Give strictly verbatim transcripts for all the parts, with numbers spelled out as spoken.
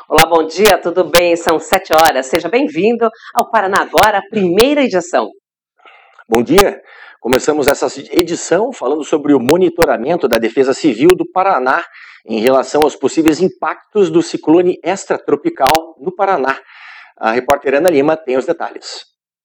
Olá, bom dia, tudo bem? São sete horas. Seja bem-vindo ao Paraná Agora, primeira edição. Bom dia. Começamos essa edição falando sobre o monitoramento da Defesa Civil do Paraná em relação aos possíveis impactos do ciclone extratropical no Paraná. A repórter Ana Lima tem os detalhes.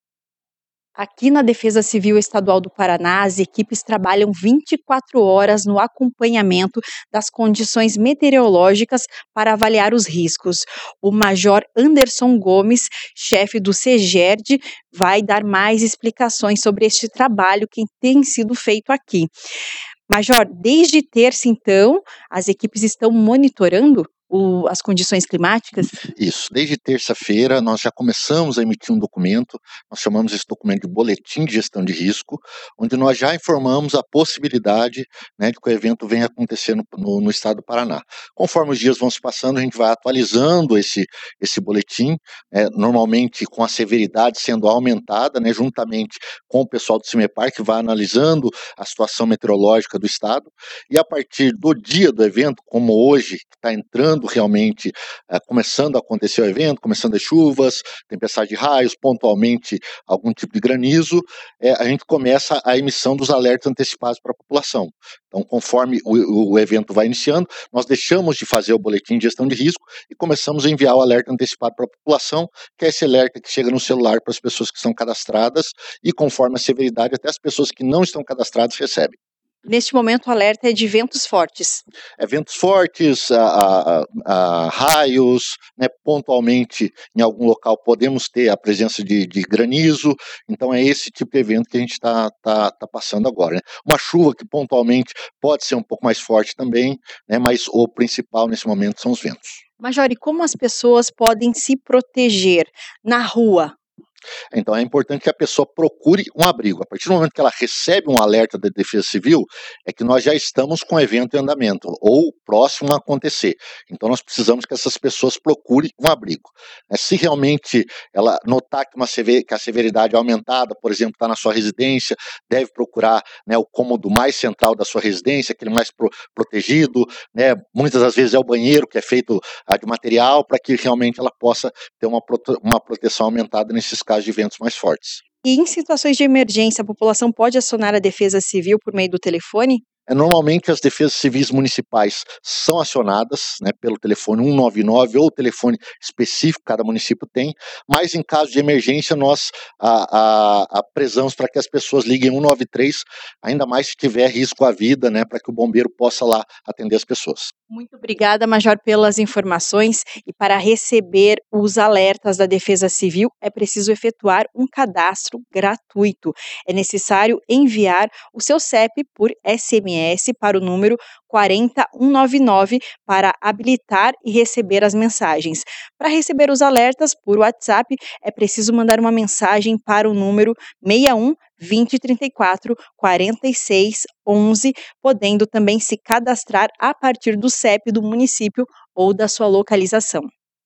Aqui na Defesa Civil Estadual do Paraná, as equipes trabalham vinte e quatro horas no acompanhamento das condições meteorológicas para avaliar os riscos. O Major Anderson Gomes, chefe do CEGERD, vai dar mais explicações sobre este trabalho que tem sido feito aqui. Major, desde terça, então, as equipes estão monitorando O, as condições climáticas? Isso, desde terça-feira nós já começamos a emitir um documento, nós chamamos esse documento de Boletim de Gestão de Risco, onde nós já informamos a possibilidade, né, de que o evento venha acontecer no, no, no estado do Paraná. Conforme os dias vão se passando, a gente vai atualizando esse, esse boletim, né, normalmente com a severidade sendo aumentada, né, juntamente com o pessoal do CIMEPAR, que vai analisando a situação meteorológica do estado, e a partir do dia do evento, como hoje, que está entrando realmente, uh, começando a acontecer o evento, começando as chuvas, tempestade de raios, pontualmente algum tipo de granizo, é, a gente começa a emissão dos alertas antecipados para a população. Então, conforme o, o evento vai iniciando, nós deixamos de fazer o boletim de gestão de risco e começamos a enviar o alerta antecipado para a população, que é esse alerta que chega no celular para as pessoas que estão cadastradas e, conforme a severidade, até as pessoas que não estão cadastradas recebem. Neste momento, o alerta é de ventos fortes. É ventos fortes, a, a, a raios, né, pontualmente em algum local podemos ter a presença de, de granizo, então é esse tipo de evento que a gente está tá, tá passando agora. Né? Uma chuva que pontualmente pode ser um pouco mais forte também, né, mas o principal nesse momento são os ventos. Major, e como as pessoas podem se proteger na rua? Então é importante que a pessoa procure um abrigo. A partir do momento que ela recebe um alerta da Defesa Civil, é que nós já estamos com o evento em andamento, ou próximo a acontecer. Então nós precisamos que essas pessoas procurem um abrigo. Se realmente ela notar que, uma sever, que a severidade é aumentada, por exemplo, está na sua residência, deve procurar, né, o cômodo mais central da sua residência, aquele mais pro, protegido, né, muitas das vezes é o banheiro, que é feito ah, de material, para que realmente ela possa ter uma, prote, uma proteção aumentada nesses casos de ventos mais fortes. E em situações de emergência, a população pode acionar a Defesa Civil por meio do telefone? É, normalmente as defesas civis municipais são acionadas, né, pelo telefone cento e noventa e nove ou o telefone específico que cada município tem, mas em caso de emergência nós a, a, a prezamos para que as pessoas liguem cento e noventa e três, ainda mais se tiver risco à vida, né, para que o bombeiro possa lá atender as pessoas. Muito obrigada, Major, pelas informações. E para receber os alertas da Defesa Civil, é preciso efetuar um cadastro gratuito. É necessário enviar o seu C E P por S M S para o número quatro zero um nove nove para habilitar e receber as mensagens. Para receber os alertas por WhatsApp, é preciso mandar uma mensagem para o número seis um vinte, trinta e quatro, quarenta e seis, onze, podendo também se cadastrar a partir do C E P do município ou da sua localização.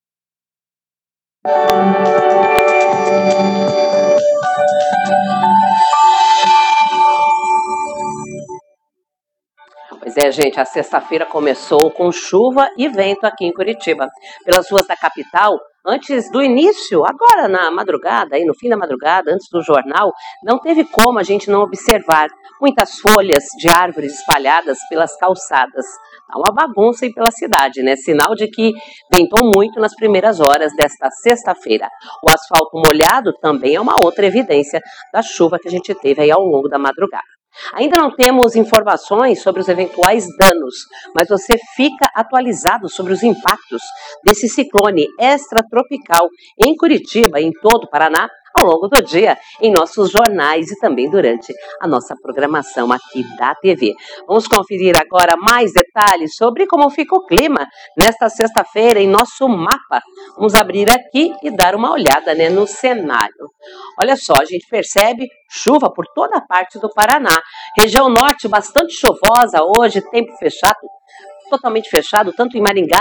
Pois é, gente, a sexta-feira começou com chuva e vento aqui em Curitiba. Pelas ruas da capital, antes do início, agora na madrugada, aí no fim da madrugada, antes do jornal, não teve como a gente não observar muitas folhas de árvores espalhadas pelas calçadas. Tá uma bagunça aí pela cidade, né? Sinal de que ventou muito nas primeiras horas desta sexta-feira. O asfalto molhado também é uma outra evidência da chuva que a gente teve aí ao longo da madrugada. Ainda não temos informações sobre os eventuais danos, mas você fica atualizado sobre os impactos desse ciclone extratropical em Curitiba e em todo o Paraná ao longo do dia, em nossos jornais e também durante a nossa programação aqui da T V. Vamos conferir agora mais detalhes sobre como fica o clima nesta sexta-feira em nosso mapa. Vamos abrir aqui e dar uma olhada, né, no cenário. Olha só, a gente percebe chuva por toda a parte do Paraná. Região norte bastante chuvosa hoje, tempo fechado, totalmente fechado, tanto em Maringá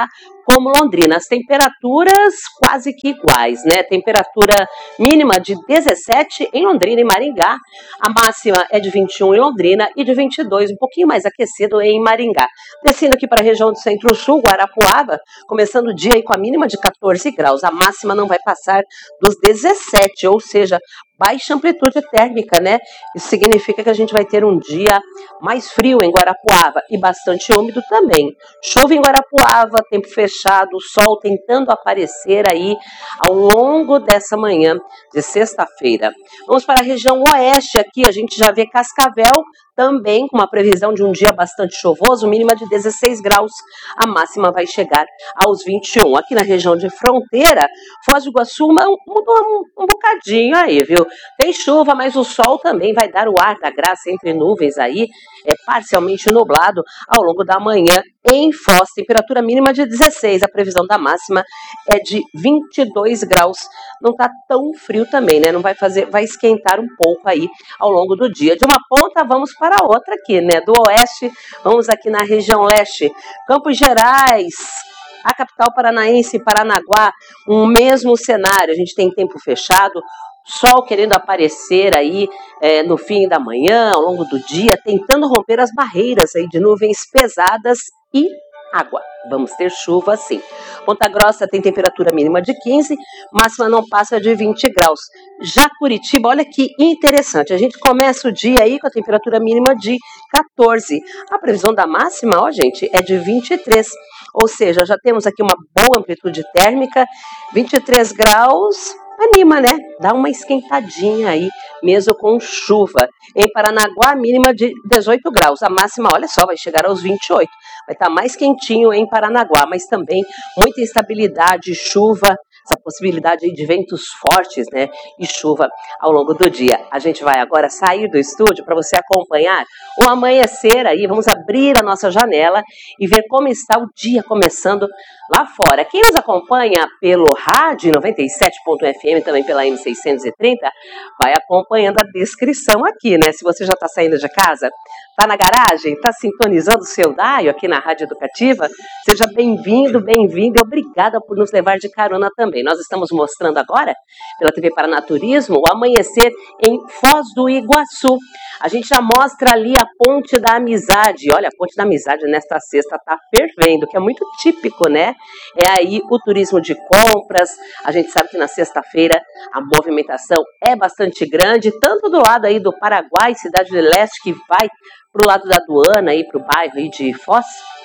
como Londrina. As temperaturas quase que iguais, né? Temperatura mínima de dezessete em Londrina e Maringá, a máxima é de vinte e um em Londrina e de vinte e dois, um pouquinho mais aquecido em Maringá. Descendo aqui para a região do Centro-Sul, Guarapuava, começando o dia aí com a mínima de catorze graus, a máxima não vai passar dos dezessete, ou seja, baixa amplitude térmica, né? Isso significa que a gente vai ter um dia mais frio em Guarapuava e bastante úmido também. Chuva em Guarapuava, tempo fechado, sol tentando aparecer aí ao longo dessa manhã de sexta-feira. Vamos para a região oeste aqui, a gente já vê Cascavel também com uma previsão de um dia bastante chuvoso, mínima de dezesseis graus, a máxima vai chegar aos vinte e um. Aqui na região de fronteira, Foz do Iguaçu mudou um, um bocadinho aí, viu? Tem chuva, mas o sol também vai dar o ar da graça entre nuvens aí, é parcialmente nublado ao longo da manhã em Foz. Temperatura mínima de dezesseis, a previsão da máxima é de vinte e dois graus. Não tá tão frio também, né? Não vai fazer, vai esquentar um pouco aí ao longo do dia. De uma ponta vamos para a outra aqui, né? Do oeste, vamos aqui na região leste, Campos Gerais, a capital paranaense, Paranaguá, um mesmo cenário. A gente tem tempo fechado, sol querendo aparecer aí é, no fim da manhã, ao longo do dia, tentando romper as barreiras aí de nuvens pesadas e água. Vamos ter chuva sim. Ponta Grossa tem temperatura mínima de quinze, máxima não passa de vinte graus. Já Curitiba, olha que interessante, a gente começa o dia aí com a temperatura mínima de catorze. A previsão da máxima, ó gente, é de vinte e três. Ou seja, já temos aqui uma boa amplitude térmica, vinte e três graus, anima, né? Dá uma esquentadinha aí, mesmo com chuva. Em Paranaguá, mínima de dezoito graus. A máxima, olha só, vai chegar aos vinte e oito. Vai estar mais quentinho em Paranaguá, mas também muita instabilidade, chuva, essa possibilidade aí de ventos fortes, né? E chuva ao longo do dia. A gente vai agora sair do estúdio para você acompanhar o amanhecer aí. Vamos abrir a nossa janela e ver como está o dia começando lá fora. Quem nos acompanha pelo rádio noventa e sete ponto F M, também pela M seiscentos e trinta, vai acompanhando a descrição aqui, né? Se você já está saindo de casa, está na garagem, está sintonizando o seu dial aqui na Rádio Educativa, seja bem-vindo, bem-vinda e obrigada por nos levar de carona também. Nós estamos mostrando agora, pela T V Paranaturismo, o amanhecer em Foz do Iguaçu. A gente já mostra ali a Ponte da Amizade. Olha, a Ponte da Amizade nesta sexta está fervendo, que é muito típico, né? É aí o turismo de compras. A gente sabe que na sexta-feira a movimentação é bastante grande, tanto do lado aí do Paraguai, Cidade do Leste, que vai para o lado da aduana, aí para o bairro aí de Foz,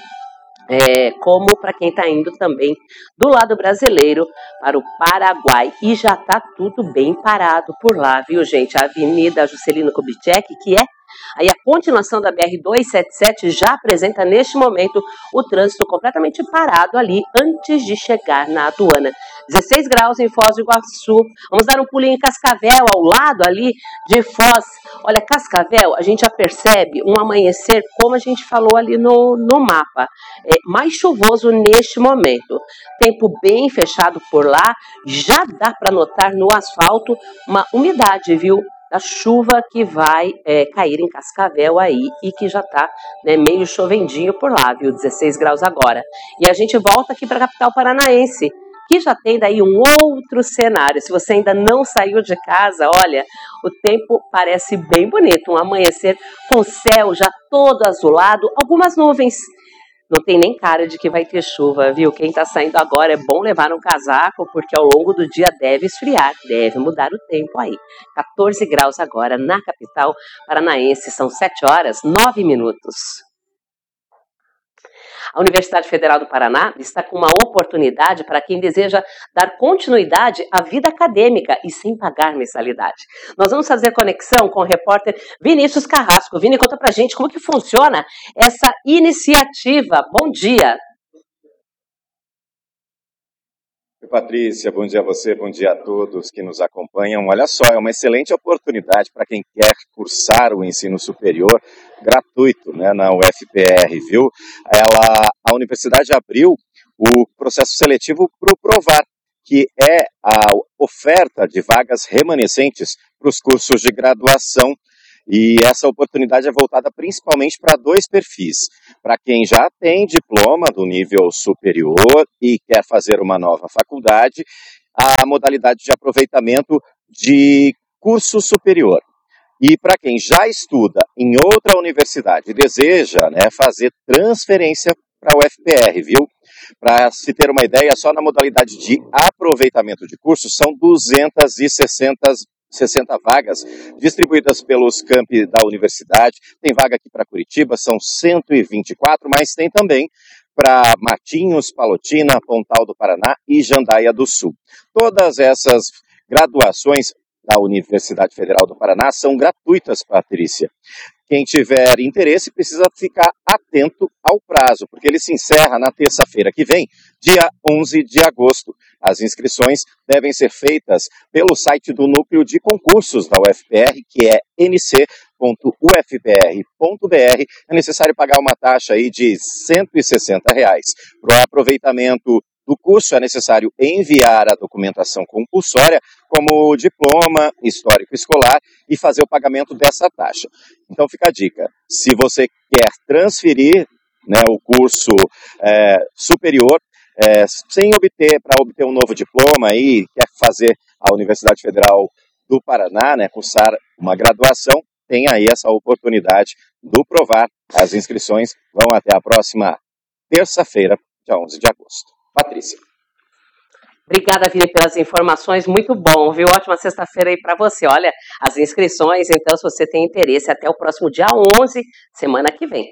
é, como para quem está indo também do lado brasileiro para o Paraguai. E já está tudo bem parado por lá, viu, gente? A Avenida Juscelino Kubitschek, que é aí a continuação da B R duzentos e setenta e sete, já apresenta neste momento o trânsito completamente parado ali antes de chegar na aduana. dezesseis graus em Foz do Iguaçu. Vamos dar um pulinho em Cascavel, ao lado ali de Foz. Olha, Cascavel, a gente já percebe um amanhecer, como a gente falou ali no, no mapa, é mais chuvoso neste momento. Tempo bem fechado por lá, já dá para notar no asfalto uma umidade, viu? Da chuva que vai é, cair em Cascavel aí e que já está, né, meio chovendinho por lá, viu? dezesseis graus agora. E a gente volta aqui para a capital paranaense, que já tem daí um outro cenário. Se você ainda não saiu de casa, olha, o tempo parece bem bonito. Um amanhecer com o céu já todo azulado, algumas nuvens. Não tem nem cara de que vai ter chuva, viu? Quem está saindo agora é bom levar um casaco, porque ao longo do dia deve esfriar, deve mudar o tempo aí. catorze graus agora na capital paranaense, são sete horas, nove minutos. A Universidade Federal do Paraná está com uma oportunidade para quem deseja dar continuidade à vida acadêmica e sem pagar mensalidade. Nós vamos fazer conexão com o repórter Vinícius Carrasco. Vini, conta pra gente como que funciona essa iniciativa. Bom dia. Oi, Patrícia, bom dia a você, bom dia a todos que nos acompanham. Olha só, é uma excelente oportunidade para quem quer cursar o ensino superior gratuito, né, na U F P R, viu? Ela, a universidade abriu o processo seletivo para o Provar, que é a oferta de vagas remanescentes para os cursos de graduação. E essa oportunidade é voltada principalmente para dois perfis. Para quem já tem diploma do nível superior e quer fazer uma nova faculdade, a modalidade de aproveitamento de curso superior. E para quem já estuda em outra universidade e deseja, né, fazer transferência para a U F P R, viu? Para se ter uma ideia, só na modalidade de aproveitamento de cursos são duzentas e sessenta vagas distribuídas pelos campi da universidade. Tem vaga aqui para Curitiba, são cento e vinte e quatro, mas tem também para Matinhos, Palotina, Pontal do Paraná e Jandaia do Sul. Todas essas graduações da Universidade Federal do Paraná são gratuitas, Patrícia. Quem tiver interesse precisa ficar atento ao prazo, porque ele se encerra na terça-feira que vem, dia onze de agosto. As inscrições devem ser feitas pelo site do Núcleo de Concursos da U F P R, que é n c ponto u f p r ponto b r. É necessário pagar uma taxa aí de cento e sessenta reais. Para o aproveitamento do curso, é necessário enviar a documentação compulsória, como o diploma, histórico escolar, e fazer o pagamento dessa taxa. Então fica a dica, se você quer transferir, né, o curso é, superior, é, sem obter, para obter um novo diploma, e quer fazer a Universidade Federal do Paraná, né, cursar uma graduação, tem aí essa oportunidade do Provar. As inscrições vão até a próxima terça-feira, dia onze de agosto. Patrícia. Obrigada, Vini, pelas informações, muito bom, viu? Ótima sexta-feira aí para você. Olha, as inscrições, então, se você tem interesse, até o próximo dia onze, semana que vem.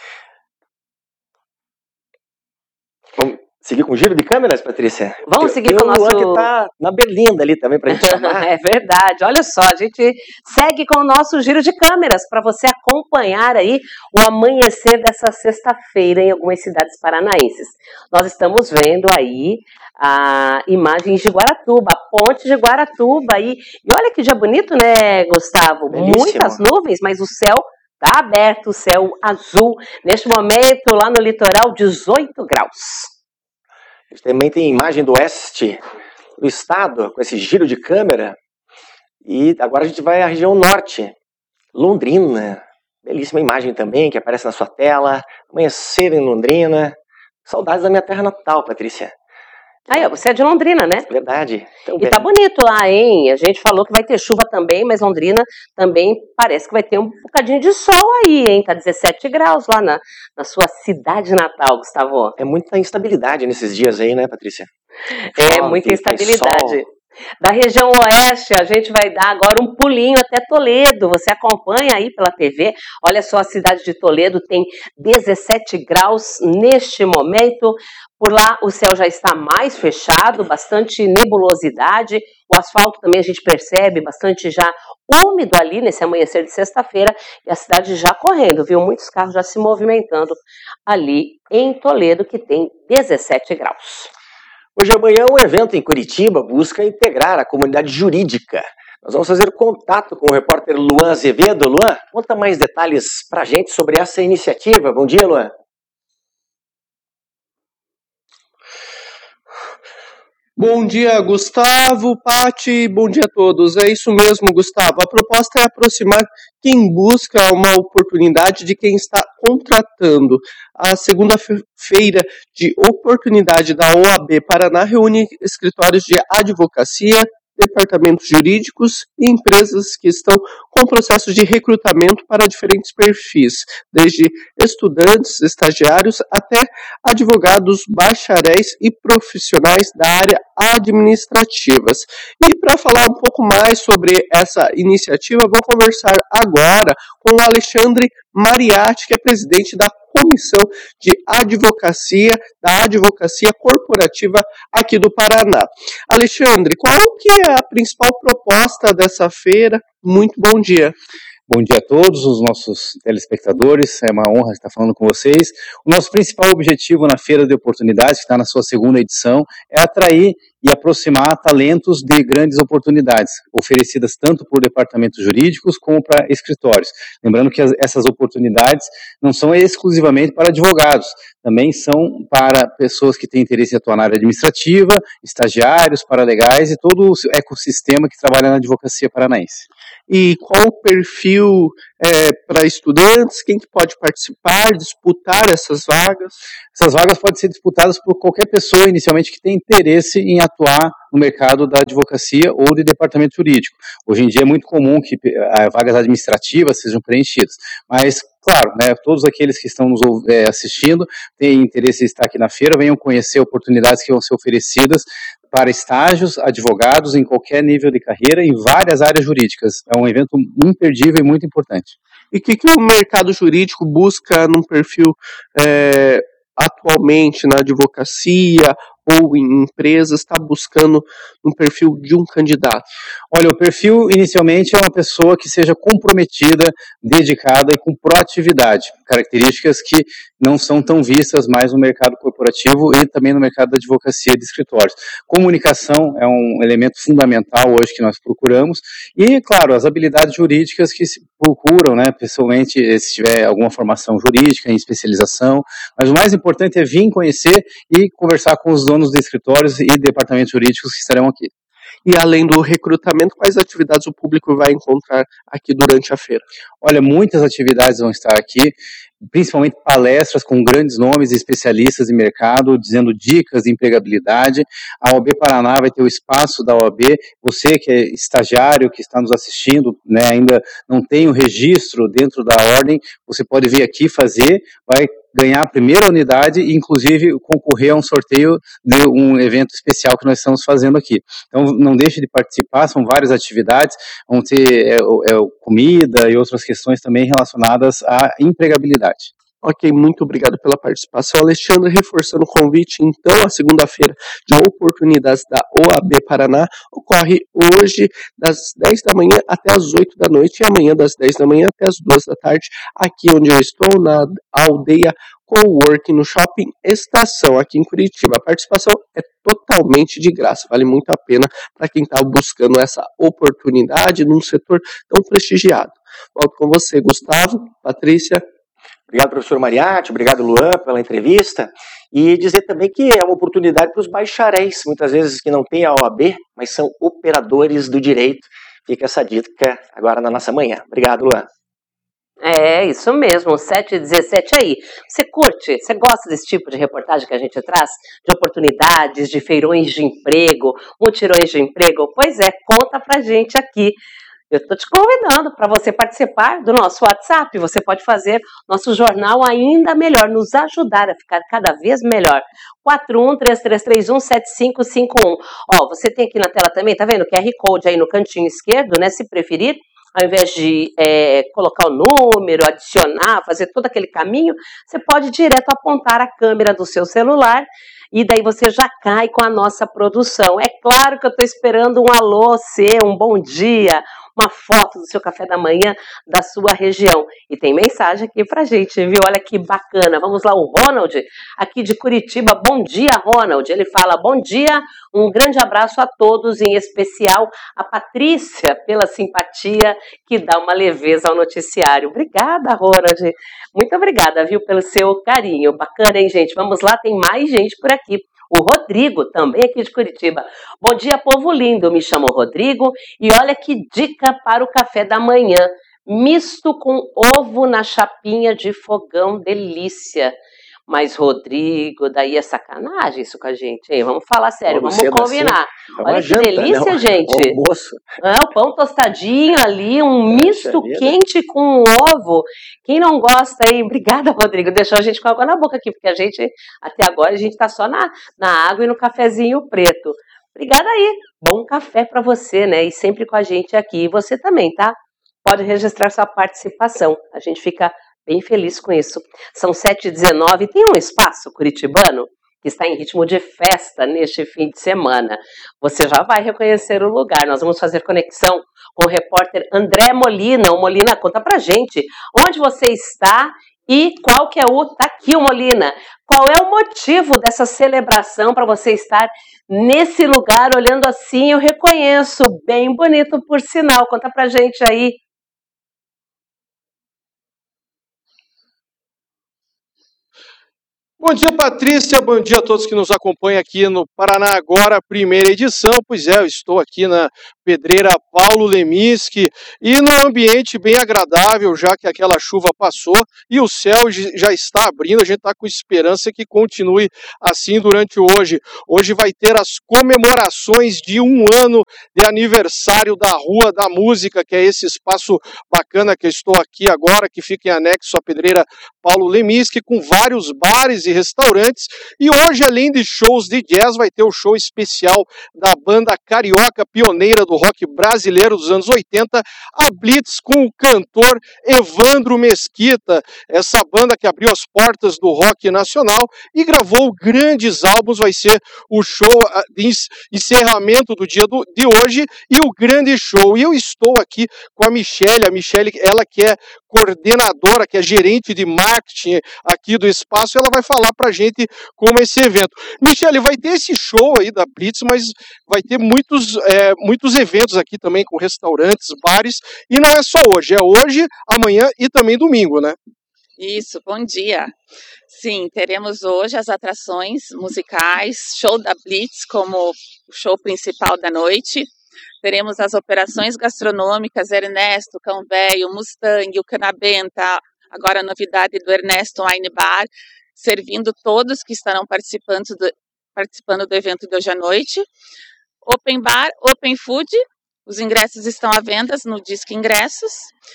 Vamos seguir com o giro de câmeras, Patrícia? Vamos seguir tem com o nosso... Luan que tá na berlinda ali também pra gente chamar. É verdade, olha só, a gente segue com o nosso giro de câmeras para você acompanhar aí o amanhecer dessa sexta-feira em algumas cidades paranaenses. Nós estamos vendo aí a imagens de Guaratuba, a ponte de Guaratuba aí. E olha que dia bonito, né, Gustavo? Belíssimo. Muitas nuvens, mas o céu tá aberto, o céu azul. Neste momento, lá no litoral, dezoito graus. A gente também tem imagem do oeste do estado, com esse giro de câmera. E agora a gente vai à região norte, Londrina. Belíssima imagem também, que aparece na sua tela. Amanhecer em Londrina. Saudades da minha terra natal, Patrícia. Aí, ó, você é de Londrina, né? Verdade. Então, e tá bonito lá, hein? A gente falou que vai ter chuva também, mas Londrina também parece que vai ter um bocadinho de sol aí, hein? Tá dezessete graus lá na, na sua cidade natal, Gustavo. É muita instabilidade nesses dias aí, né, Patrícia? É, Chove, muita instabilidade. faz sol. Da região oeste, a gente vai dar agora um pulinho até Toledo. Você acompanha aí pela T V. Olha só, a cidade de Toledo tem dezessete graus neste momento. Por lá o céu já está mais fechado, bastante nebulosidade. O asfalto também a gente percebe bastante já úmido ali nesse amanhecer de sexta-feira. E a cidade já correndo, viu? Muitos carros já se movimentando ali em Toledo, que tem dezessete graus. Hoje amanhã um evento em Curitiba busca integrar a comunidade jurídica. Nós vamos fazer contato com o repórter Luan Azevedo. Luan, conta mais detalhes pra gente sobre essa iniciativa. Bom dia, Luan. Bom dia, Gustavo, Pati, bom dia a todos. É isso mesmo, Gustavo. A proposta é aproximar quem busca uma oportunidade de quem está contratando. A segunda-feira de oportunidade da O A B Paraná reúne escritórios de advocacia, departamentos jurídicos e empresas que estão com processos de recrutamento para diferentes perfis, desde estudantes, estagiários, até advogados, bacharéis e profissionais da área administrativas. E para falar um pouco mais sobre essa iniciativa, vou conversar agora com o Alexandre Mariatti, que é presidente da Comissão de Advocacia, da Advocacia Corporativa aqui do Paraná. Alexandre, qual que é a principal proposta dessa feira? Muito bom dia. Bom dia a todos os nossos telespectadores, é uma honra estar falando com vocês. O nosso principal objetivo na Feira de Oportunidades, que está na sua segunda edição, é atrair e aproximar talentos de grandes oportunidades, oferecidas tanto por departamentos jurídicos como para escritórios. Lembrando que as, essas oportunidades não são exclusivamente para advogados, também são para pessoas que têm interesse em atuar na área administrativa, estagiários, paralegais e todo o ecossistema que trabalha na advocacia paranaense. E qual o perfil é, para estudantes? Quem que pode participar, disputar essas vagas? Essas vagas podem ser disputadas por qualquer pessoa, inicialmente, que tem interesse em atuar no mercado da advocacia ou de departamento jurídico. Hoje em dia é muito comum que vagas administrativas sejam preenchidas, mas, claro, né, todos aqueles que estão nos é, assistindo têm interesse em estar aqui na feira, venham conhecer oportunidades que vão ser oferecidas para estágios, advogados em qualquer nível de carreira, em várias áreas jurídicas. É um evento imperdível e muito importante. E o que, que o mercado jurídico busca num perfil é, atualmente na advocacia ou em empresas, está buscando um perfil de um candidato? Olha, o perfil inicialmente é uma pessoa que seja comprometida, dedicada e com proatividade, características que não são tão vistas mais no mercado corporativo e também no mercado da advocacia de escritórios. Comunicação é um elemento fundamental hoje que nós procuramos e, claro, as habilidades jurídicas que se procuram, né, pessoalmente, se tiver alguma formação jurídica, em especialização, mas o mais importante é vir conhecer e conversar com os donos de escritórios e departamentos jurídicos que estarão aqui. E além do recrutamento, quais atividades o público vai encontrar aqui durante a feira? Olha, muitas atividades vão estar aqui, principalmente palestras com grandes nomes e especialistas em mercado, dizendo dicas de empregabilidade. A O A B Paraná vai ter o espaço da O A B. Você que é estagiário, que está nos assistindo, né, ainda não tem o registro dentro da ordem, você pode vir aqui fazer, vai ganhar a primeira unidade e, inclusive, concorrer a um sorteio de um evento especial que nós estamos fazendo aqui. Então, não deixe de participar, são várias atividades, vão ter é, é, comida e outras questões também relacionadas à empregabilidade. Ok, muito obrigado pela participação, Alexandre. Reforçando o convite, então, a segunda-feira de oportunidades da O A B Paraná ocorre hoje das dez da manhã até as oito da noite e amanhã das dez da manhã até as duas da tarde, aqui onde eu estou, na aldeia Coworking, no Shopping Estação, aqui em Curitiba. A participação é totalmente de graça, vale muito a pena para quem está buscando essa oportunidade num setor tão prestigiado. Volto com você, Gustavo, Patrícia. Obrigado, professor Mariatti, obrigado, Luan, pela entrevista. E dizer também que é uma oportunidade para os bacharéis, muitas vezes que não têm a O A B, mas são operadores do direito. Fica essa dica agora na nossa manhã. Obrigado, Luan. É, isso mesmo, sete e dezessete aí. Você curte, você gosta desse tipo de reportagem que a gente traz? De oportunidades, de feirões de emprego, mutirões de emprego? Pois é, conta pra gente aqui. Eu estou te convidando para você participar do nosso WhatsApp. Você pode fazer nosso jornal ainda melhor, nos ajudar a ficar cada vez melhor. quatro um três três três um sete cinco cinco um. Ó, você tem aqui na tela também, tá vendo? Q R Code aí no cantinho esquerdo, né? Se preferir, ao invés de é, colocar o número, adicionar, fazer todo aquele caminho, você pode direto apontar a câmera do seu celular e daí você já cai com a nossa produção. É claro que eu estou esperando um alô seu, um bom dia, uma foto do seu café da manhã da sua região. E tem mensagem aqui pra gente, viu? Olha que bacana. Vamos lá, o Ronald, aqui de Curitiba. Bom dia, Ronald. Ele fala, bom dia, um grande abraço a todos, em especial a Patrícia, pela simpatia que dá uma leveza ao noticiário. Obrigada, Ronald. Muito obrigada, viu, pelo seu carinho. Bacana, hein, gente? Vamos lá, tem mais gente por aqui. O Rodrigo, também aqui de Curitiba. Bom dia, povo lindo. Me chamo Rodrigo e olha que dica para o café da manhã. Misto com ovo na chapinha de fogão, delícia. Mas, Rodrigo, daí é sacanagem isso com a gente, hein? Vamos falar sério, vamos combinar. Assim, olha que janta, delícia, né? gente. Um almoço. É, o pão tostadinho ali, um misto quente com ovo. Quem não gosta, hein? Obrigada, Rodrigo. Deixou a gente com água na boca aqui, porque a gente, até agora, a gente tá só na, na água e no cafezinho preto. Obrigada aí. Bom café para você, né? E sempre com a gente aqui. E você também, tá? Pode registrar sua participação. A gente fica bem feliz com isso. São sete e dezenove. Tem um espaço curitibano que está em ritmo de festa neste fim de semana. Você já vai reconhecer o lugar. Nós vamos fazer conexão com o repórter André Molina. O Molina, conta pra gente onde você está e qual que é o... Tá aqui o Molina. Qual é o motivo dessa celebração para você estar nesse lugar, olhando assim, eu reconheço, bem bonito por sinal. Conta pra gente aí. Bom dia, Patrícia, bom dia a todos que nos acompanham aqui no Paraná Agora, primeira edição. Pois é, eu estou aqui na Pedreira Paulo Leminski e num ambiente bem agradável, já que aquela chuva passou e o céu já está abrindo. A gente está com esperança que continue assim durante hoje. Hoje vai ter as comemorações de um ano de aniversário da Rua da Música, que é esse espaço bacana que eu estou aqui agora, que fica em anexo à Pedreira Paulo Leminski, com vários bares e restaurantes. E hoje, além de shows de jazz, vai ter o show especial da banda carioca pioneira do rock brasileiro dos anos oitenta, a Blitz, com o cantor Evandro Mesquita, essa banda que abriu as portas do rock nacional e gravou grandes álbuns. Vai ser o show de encerramento do dia do, de hoje e o grande show. E eu estou aqui com a Michele, a Michele, ela que é coordenadora, que é gerente de marketing aqui do espaço, ela vai falar pra gente como é esse evento. Michele, vai ter esse show aí da Blitz, mas vai ter muitos, é, muitos eventos aqui também, com restaurantes, bares, e não é só hoje, é hoje, amanhã e também domingo, né? Isso, bom dia. Sim, teremos hoje as atrações musicais, show da Blitz como o show principal da noite. Teremos as operações gastronômicas, Ernesto, Cão Velho, Mustang, o Canabenta, agora a novidade do Ernesto Wine Bar, servindo todos que estarão participando do, participando do evento de hoje à noite. Open Bar, Open Food, os ingressos estão à venda no Disque Ingressos.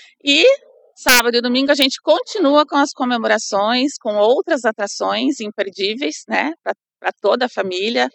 E sábado e domingo a gente continua com as comemorações, com outras atrações imperdíveis, né, para toda a família.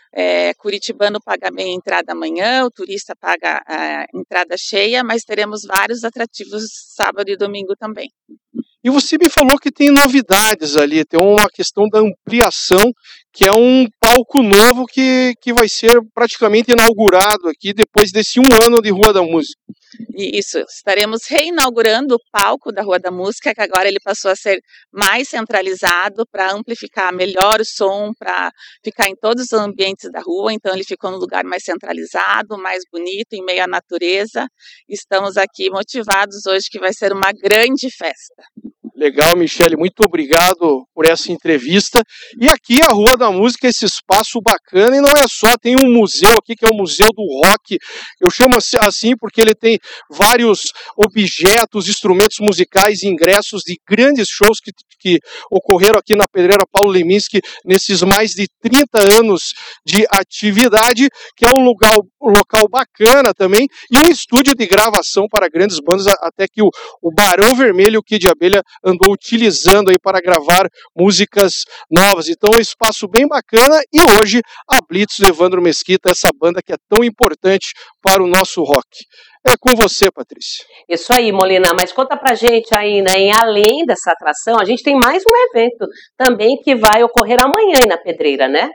É, curitibano paga meia entrada amanhã, o turista paga a entrada cheia, mas teremos vários atrativos sábado e domingo também. E você me falou que tem novidades ali, tem uma questão da ampliação, que é um palco novo que, que vai ser praticamente inaugurado aqui depois desse um ano de Rua da Música. Isso, estaremos reinaugurando o palco da Rua da Música, que agora ele passou a ser mais centralizado para amplificar melhor o som, para ficar em todos os ambientes da rua. Então ele ficou num lugar mais centralizado, mais bonito, em meio à natureza. Estamos aqui motivados hoje que vai ser uma grande festa. Legal, Michele, muito obrigado por essa entrevista. E aqui a Rua da Música, esse espaço bacana, e não é só, tem um museu aqui que é o Museu do Rock. Eu chamo assim porque ele tem vários objetos, instrumentos musicais e ingressos de grandes shows que, que ocorreram aqui na Pedreira Paulo Leminski nesses mais de trinta anos de atividade, que é um lugar, um local bacana também, e um estúdio de gravação para grandes bandas, até que o, o Barão Vermelho, o Kid de Abelha, andou utilizando aí para gravar músicas novas. Então um espaço bem bacana, e hoje a Blitz do Evandro Mesquita, essa banda que é tão importante para o nosso rock. É com você, Patrícia. Isso aí, Molina, mas conta pra gente aí, né, em além dessa atração, a gente tem mais um evento também que vai ocorrer amanhã aí na Pedreira, né?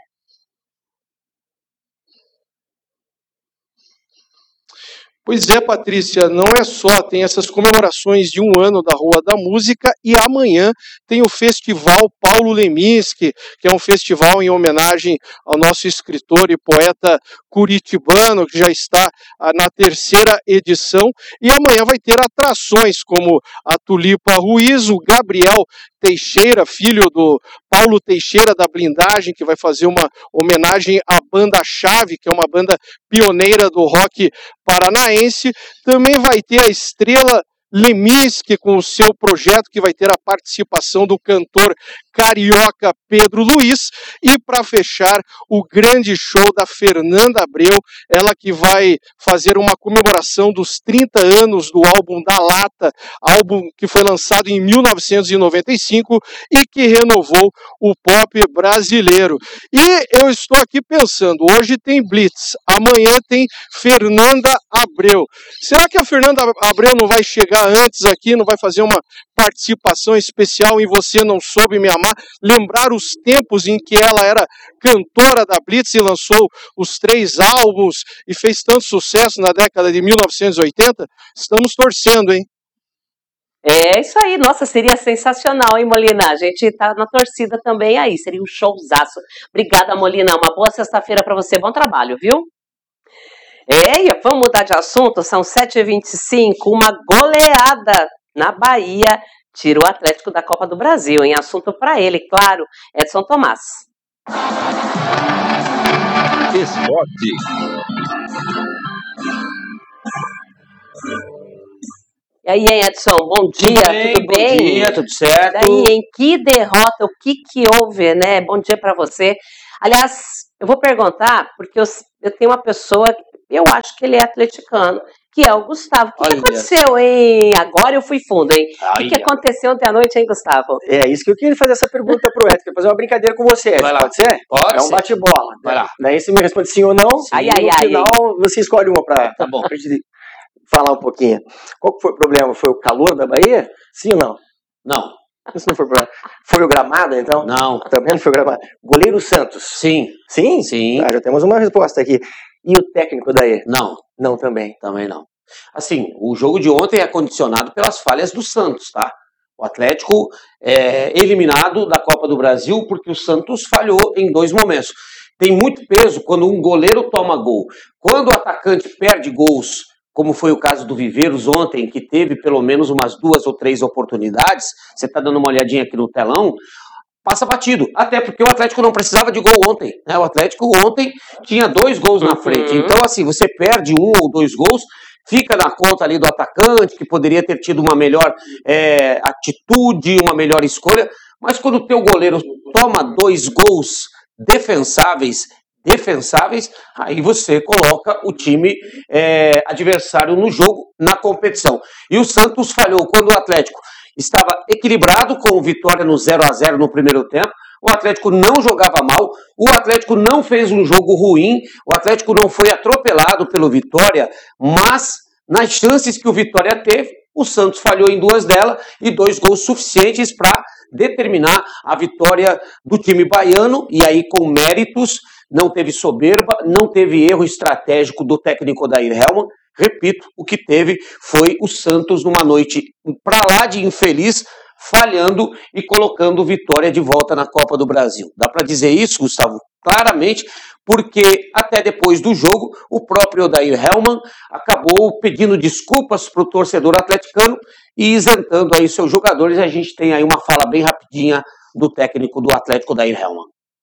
Pois é, Patrícia, não é só, tem essas comemorações de um ano da Rua da Música, e amanhã tem o Festival Paulo Leminski, que é um festival em homenagem ao nosso escritor e poeta curitibano, que já está na terceira edição, e amanhã vai ter atrações como a Tulipa Ruiz, o Gabriel Teixeira, filho do Paulo Teixeira da Blindagem, que vai fazer uma homenagem à banda Chave, que é uma banda pioneira do rock paranaense. Também vai ter a Estrela Leminski com o seu projeto, que vai ter a participação do cantor carioca Pedro Luiz, e para fechar, o grande show da Fernanda Abreu, ela que vai fazer uma comemoração dos trinta anos do álbum Da Lata, álbum que foi lançado em mil novecentos e noventa e cinco e que renovou o pop brasileiro. E eu estou aqui pensando, hoje tem Blitz, amanhã tem Fernanda Abreu. Será que a Fernanda Abreu não vai chegar antes aqui, não vai fazer uma participação especial em Você Não Soube Me Amar, lembrar os tempos em que ela era cantora da Blitz e lançou os três álbuns e fez tanto sucesso na década de mil novecentos e oitenta? Estamos torcendo, hein? É isso aí, nossa, seria sensacional, hein, Molina? A gente tá na torcida também aí, seria um showzaço. Obrigada, Molina, uma boa sexta-feira para você, bom trabalho, viu? É, e vamos mudar de assunto, são sete e vinte e cinco, uma goleada na Bahia tira o Atlético da Copa do Brasil, em assunto para ele, claro, Edson Tomás. Esporte. E aí, hein, Edson, bom dia, tudo bem? Tudo bem? Bom dia, tudo certo. E daí, em que derrota, o que que houve, né? Bom dia para você. Aliás, eu vou perguntar, porque eu, eu tenho uma pessoa, eu acho que ele é atleticano, que é o Gustavo. O que, que aconteceu, hein? Agora eu fui fundo, hein? O que, que aconteceu ontem à noite, hein, Gustavo? É isso que eu queria fazer essa pergunta pro Edson, fazer uma brincadeira com você, Edson, pode ser? Pode É um ser. bate-bola. Vai lá. Daí você me responde sim ou não, Ai, e ai, no ai, final ai. você escolhe uma pra, Tá bom. pra gente falar um pouquinho. Qual que foi o problema? Foi o calor da Bahia? Sim ou não? Não. Isso não foi o problema. Foi o gramado, então? Não. Também não foi o gramado. Goleiro Santos? Sim. Sim? Sim. Ah, já temos uma resposta aqui. E o técnico daí? Não. Não também. Também não. Assim, o jogo de ontem é condicionado pelas falhas do Santos, tá? O Atlético é eliminado da Copa do Brasil porque o Santos falhou em dois momentos. Tem muito peso quando um goleiro toma gol. Quando o atacante perde gols, como foi o caso do Viveiros ontem, que teve pelo menos umas duas ou três oportunidades, você está dando uma olhadinha aqui no telão, passa batido. Até porque o Atlético não precisava de gol ontem, né? O Atlético ontem tinha dois gols na frente. Então, assim, você perde um ou dois gols, fica na conta ali do atacante, que poderia ter tido uma melhor é, atitude, uma melhor escolha, mas quando o teu goleiro toma dois gols defensáveis, defensáveis, aí você coloca o time é, adversário no jogo, na competição. E o Santos falhou quando o Atlético estava equilibrado com o Vitória no zero a zero no primeiro tempo, o Atlético não jogava mal, o Atlético não fez um jogo ruim, o Atlético não foi atropelado pelo Vitória, mas nas chances que o Vitória teve, o Santos falhou em duas delas e dois gols suficientes para determinar a vitória do time baiano, e aí com méritos, não teve soberba, não teve erro estratégico do técnico Odair Hellmann. Repito, o que teve foi o Santos numa noite pra lá de infeliz, falhando e colocando Vitória de volta na Copa do Brasil. Dá para dizer isso, Gustavo? Claramente, porque até depois do jogo, o próprio Odair Hellmann acabou pedindo desculpas para o torcedor atleticano e isentando aí seus jogadores. A gente tem aí uma fala bem rapidinha do técnico do Atlético, Odair Hellmann.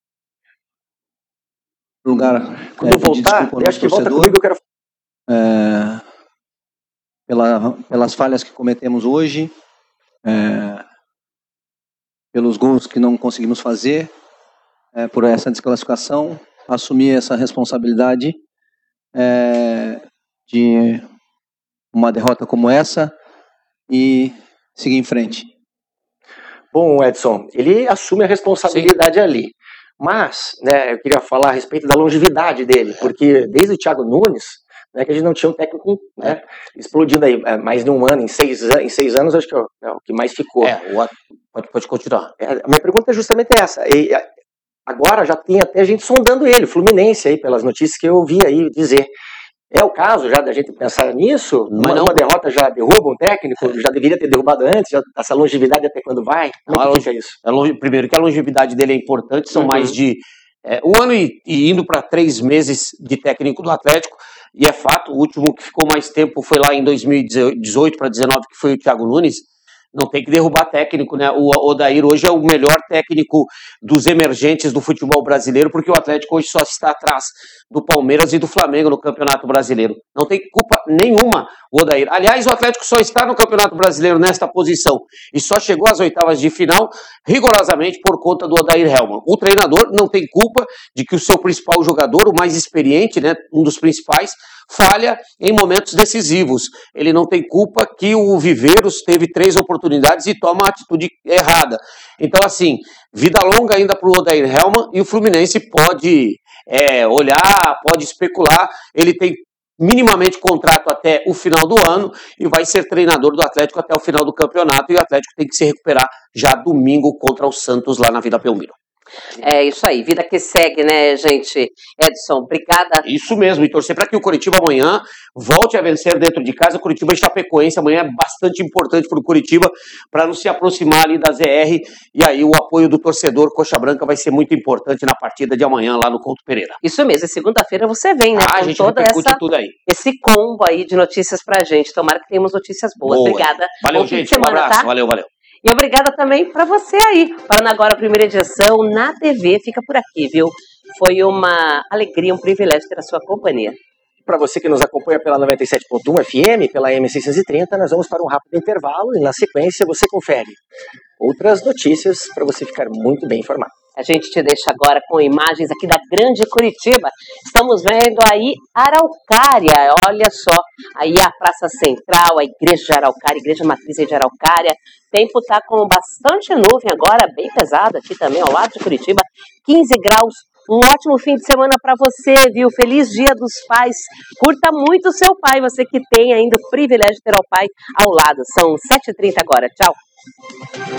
Lugar, Quando eu voltar, eu acho que volta comigo, eu quero... É, pela, pelas falhas que cometemos hoje, é, pelos gols que não conseguimos fazer, é, por essa desclassificação, assumir essa responsabilidade é, de uma derrota como essa e seguir em frente. Bom, Edson, ele assume a responsabilidade Sim. ali. Mas, né, eu queria falar a respeito da longevidade dele, porque desde o Thiago Nunes, né, que a gente não tinha um técnico, né, explodindo aí é, mais de um ano, em seis, em seis anos, acho que é o, é o que mais ficou. É, o, pode, pode continuar. É, a minha pergunta é justamente essa. E, agora já tem até gente sondando ele, Fluminense, aí, pelas notícias que eu ouvi aí dizer. É o caso já da gente pensar nisso? Uma, uma derrota já derruba um técnico? Já deveria ter derrubado antes? Já, essa longevidade até quando vai? Como não, é que fica isso? É longe, primeiro que a longevidade dele é importante, são uhum. mais de é, um ano e, e indo para três meses de técnico do Atlético, e é fato, o último que ficou mais tempo foi lá em dois mil e dezoito para dezenove, que foi o Thiago Nunes. Não tem que derrubar técnico, né? O Odair hoje é o melhor técnico dos emergentes do futebol brasileiro, porque o Atlético hoje só está atrás do Palmeiras e do Flamengo no Campeonato Brasileiro. Não tem culpa nenhuma o Odair. Aliás, o Atlético só está no Campeonato Brasileiro nesta posição e só chegou às oitavas de final rigorosamente por conta do Odair Hellmann. O treinador não tem culpa de que o seu principal jogador, o mais experiente, né, um dos principais, falha em momentos decisivos. Ele não tem culpa que o Viveiros teve três oportunidades e toma a atitude errada. Então, assim, vida longa ainda para o Odair Hellmann, e o Fluminense pode é, olhar, pode especular. Ele tem minimamente contrato até o final do ano e vai ser treinador do Atlético até o final do campeonato, e o Atlético tem que se recuperar já domingo contra o Santos lá na Vila Belmiro. É isso aí, vida que segue, né, gente? Edson, obrigada. Isso mesmo, e torcer para que o Coritiba amanhã volte a vencer dentro de casa. Coritiba e Chapecoense amanhã é bastante importante para o Coritiba, para não se aproximar ali da Z R, e aí o apoio do torcedor Coxa Branca vai ser muito importante na partida de amanhã lá no Couto Pereira. Isso mesmo, e segunda-feira você vem, né? Ah, com a gente toda repercute essa, tudo aí. esse combo aí de notícias pra gente. Tomara que tenhamos notícias boas. Boa. Obrigada. Valeu, Bom fim de gente, um semana, abraço, tá? valeu, valeu. E obrigada também para você aí, falando agora a primeira edição na T V, fica por aqui, viu? Foi uma alegria, um privilégio ter a sua companhia. Para você que nos acompanha pela noventa e sete ponto um F M, pela M seiscentos e trinta, nós vamos para um rápido intervalo e na sequência você confere outras notícias para você ficar muito bem informado. A gente te deixa agora com imagens aqui da grande Curitiba. Estamos vendo aí Araucária, olha só, aí a Praça Central, a Igreja de Araucária, Igreja Matriz de Araucária. O tempo está com bastante nuvem agora, bem pesado aqui também ao lado de Curitiba, quinze graus. Um ótimo fim de semana para você, viu? Feliz Dia dos Pais. Curta muito o seu pai, você que tem ainda o privilégio de ter o pai ao lado. São sete e trinta agora. Tchau.